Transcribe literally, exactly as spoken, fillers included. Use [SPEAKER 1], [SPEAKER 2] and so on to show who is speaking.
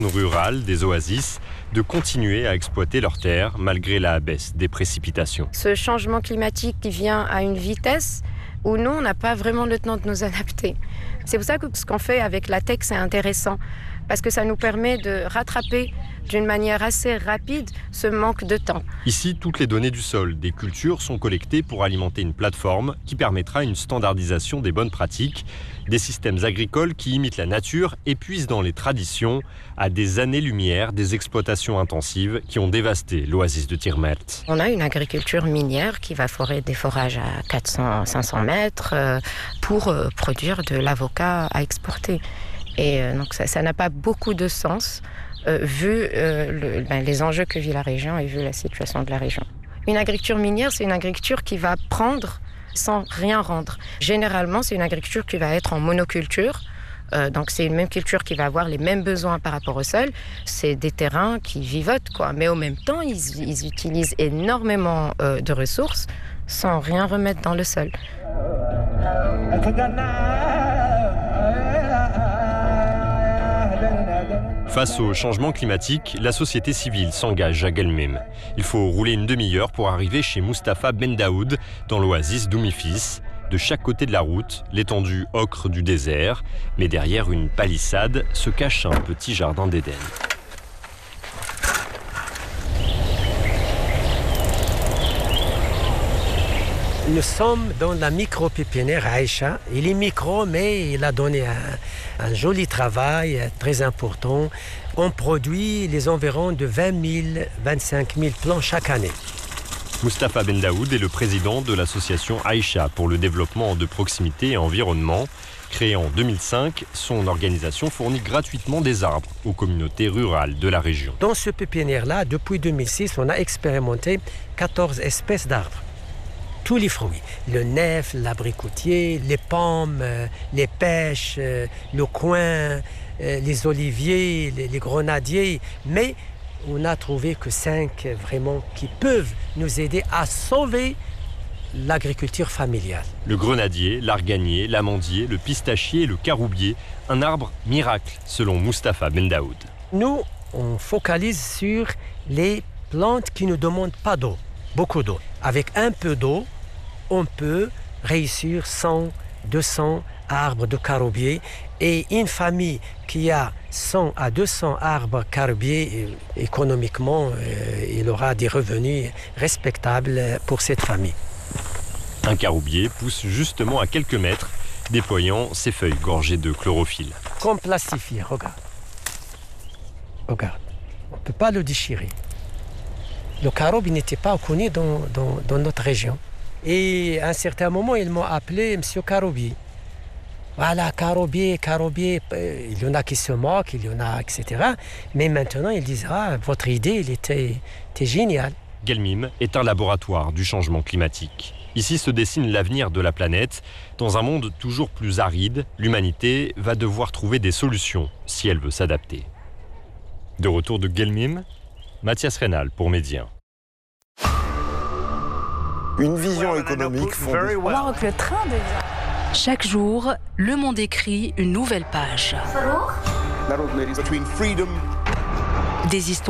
[SPEAKER 1] rurales des oasis de continuer à exploiter leurs terres malgré la baisse des précipitations.
[SPEAKER 2] Ce changement climatique qui vient à une vitesse où nous, on n'a pas vraiment le temps de nous adapter. C'est pour ça que ce qu'on fait avec la tech, c'est intéressant, parce que ça nous permet de rattraper d'une manière assez rapide ce manque de temps.
[SPEAKER 1] Ici, toutes les données du sol, des cultures sont collectées pour alimenter une plateforme qui permettra une standardisation des bonnes pratiques, des systèmes agricoles qui imitent la nature et puisent dans les traditions à des années-lumière des exploitations intensives qui ont dévasté l'oasis de Tirmelt.
[SPEAKER 2] On a une agriculture minière qui va forer des forages à quatre cents à cinq cents mètres pour produire de l'avocat à exporter. Et donc ça, ça n'a pas beaucoup de sens euh, vu euh, le, ben, les enjeux que vit la région et vu la situation de la région. Une agriculture minière, c'est une agriculture qui va prendre sans rien rendre. Généralement, c'est une agriculture qui va être en monoculture. Euh, donc c'est une même culture qui va avoir les mêmes besoins par rapport au sol. C'est des terrains qui vivotent, quoi. Mais au même temps, ils, ils utilisent énormément euh, de ressources sans rien remettre dans le sol.
[SPEAKER 1] Face au changement climatique, la société civile s'engage à Guelmim. Il faut rouler une demi-heure pour arriver chez Mustapha Ben Daoud, dans l'oasis d'Oumifis. De chaque côté de la route, l'étendue ocre du désert, mais derrière une palissade se cache un petit jardin d'Éden.
[SPEAKER 3] Nous sommes dans la micro-pépinière Aïcha. Il est micro, mais il a donné un, un joli travail très important. On produit les environs de vingt mille, vingt-cinq mille plants chaque année.
[SPEAKER 1] Mustapha Ben Daoud est le président de l'association Aïcha pour le développement de proximité et environnement. Créée en deux mille cinq, son organisation fournit gratuitement des arbres aux communautés rurales de la région.
[SPEAKER 3] Dans ce pépinière-là, depuis deux mille six, on a expérimenté quatorze espèces d'arbres. Tous les fruits, le nef, l'abricotier, les pommes, les pêches, le coin, les oliviers, les grenadiers. Mais on a trouvé que cinq vraiment qui peuvent nous aider à sauver l'agriculture familiale.
[SPEAKER 1] Le grenadier, l'arganier, l'amandier, le pistachier et le caroubier. Un arbre miracle, selon Mustapha Ben Daoud.
[SPEAKER 3] Nous, on focalise sur les plantes qui ne demandent pas d'eau. Beaucoup d'eau. Avec un peu d'eau, on peut réussir cent, deux cents arbres de caroubier. Et une famille qui a cent à deux cents arbres caroubiers, économiquement, euh, il aura des revenus respectables pour cette famille.
[SPEAKER 1] Un caroubier pousse justement à quelques mètres, déployant ses feuilles gorgées de chlorophylle.
[SPEAKER 3] Comme plastifié, regarde. Regarde, on ne peut pas le déchirer. Le caroube n'était pas connu dans, dans, dans notre région. Et à un certain moment, ils m'ont appelé Monsieur Caroubier. Voilà, caroubier, caroubier. Il y en a qui se moquent, il y en a, et cetera. Mais maintenant, ils disent, ah, votre idée, elle était, était géniale.
[SPEAKER 1] Guelmim est un laboratoire du changement climatique. Ici se dessine l'avenir de la planète. Dans un monde toujours plus aride, l'humanité va devoir trouver des solutions si elle veut s'adapter. De retour de Guelmim, Mathias Reynal pour Médien.
[SPEAKER 4] Une vision économique fondée.
[SPEAKER 5] On voit que le train devient.
[SPEAKER 6] Chaque jour, Le Monde écrit une nouvelle page. Des histoires